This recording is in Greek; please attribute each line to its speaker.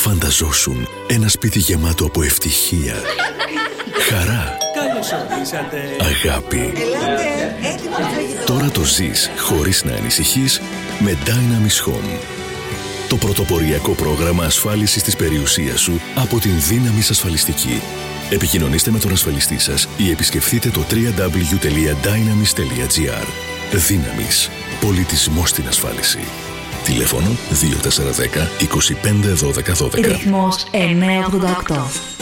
Speaker 1: Φανταζόσουν ένα σπίτι γεμάτο από ευτυχία, χαρά,
Speaker 2: καλώς ορίσατε,
Speaker 1: αγάπη.
Speaker 3: Ελάτε, έτοιμο το φαγητό.
Speaker 1: Τώρα το ζεις χωρίς να ανησυχείς με Dynamis Home. Το πρωτοποριακό πρόγραμμα ασφάλισης της περιουσίας σου από την Dynamis Ασφαλιστική. Επικοινωνήστε με τον ασφαλιστή σας ή επισκεφτείτε το www.dynamis.gr. Dynamis. Πολιτισμός στην ασφάλιση. Τηλέφωνο 2410 25 12 12.
Speaker 4: Ρυθμός 988.